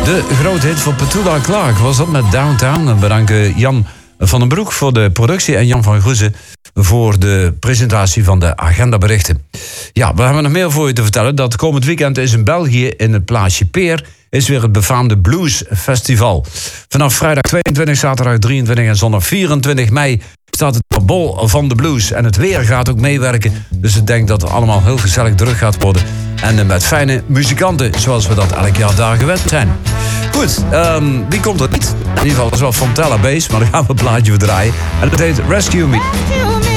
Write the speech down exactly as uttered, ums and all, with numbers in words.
De grote hit van Petula Clark was dat met Downtown. We bedanken Jan van den Broek voor de productie en Jan van Goezen voor de presentatie van de agendaberichten. Ja, we hebben nog meer voor je te vertellen. Dat komend weekend is in België in het plaatsje Peer is weer het befaamde Blues Festival. Vanaf vrijdag tweeëntwintig, zaterdag drieëntwintig en zondag vierentwintig mei staat het bol van de blues. En het weer gaat ook meewerken. Dus ik denk dat het allemaal heel gezellig druk gaat worden. En met fijne muzikanten, zoals we dat elk jaar daar gewend zijn. Goed, um, wie komt er niet? In ieder geval is wel Fontella Bass, maar dan gaan we een plaatje voor draaien. En dat heet Rescue Me.